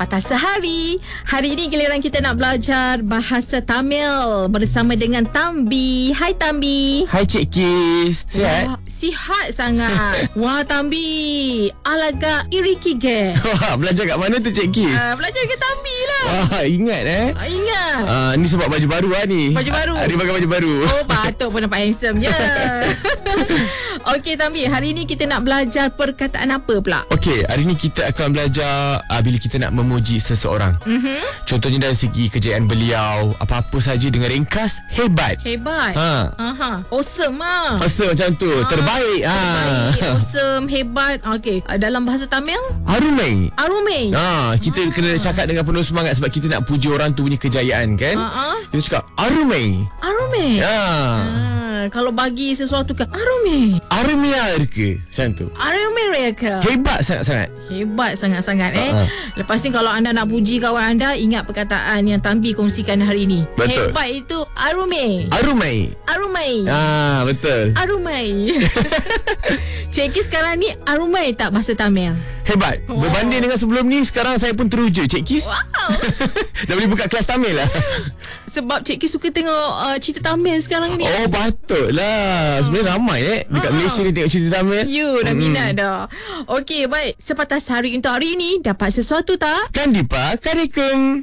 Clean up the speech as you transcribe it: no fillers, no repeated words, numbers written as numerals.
Sepatah Sehari. Hari ini giliran kita nak belajar bahasa Tamil bersama dengan Tambi. Hai Tambi. Hai Cik Kis. Sihat? Wah, sihat sangat. Wah Tambi, alaga irikige. Wah, belajar kat mana tu Cik Kis? Belajar dengan Tambi lah. Wah, ingat Ingat. Ni sebab baju baru lah ni. Baju baru. Dia pakai baju baru. Oh, patut pun nampak handsome je. Okey Tambi, hari ni kita nak belajar perkataan apa pula? Okey, hari ni kita akan belajar bila kita nak memuji seseorang. Contohnya dari segi kejayaan beliau, apa-apa saja dengan ringkas, hebat. Hebat. Aha. Awesome lah. Masa macam tu, terbaik. Terbaik, awesome, hebat. Okey, dalam bahasa Tamil? Arumai. Arumai. Kita kena cakap dengan penuh semangat sebab kita nak puji orang tu punya kejayaan kan. Kita cakap Arumai. Arumai. Kalau bagi sesuatu ke Arumai. Arumai ke? Macam tu. Arumai ke? Hebat sangat-sangat. Hebat sangat-sangat Lepas ni kalau anda nak puji kawan anda, ingat perkataan yang Tambi kongsikan hari ini. Betul. Hebat itu Arumai. Arumai. Arumai. Betul. Arumai. Cik Kis sekarang ni Arumai tak bahasa Tamil? Hebat. Berbanding dengan sebelum ni, sekarang saya pun teruja Cik Kis. Wow. Dah boleh buka kelas Tamil lah. Sebab Cik Kis suka tengok cerita Tamil sekarang ni. Oh, patutlah. Sebenarnya ramai dekat Malaysia ni tengok cerita Tamil. You dah minat dah. Okey, baik. Sepatah Sehari untuk hari ini. Dapat sesuatu tak? Kandipa Karikum.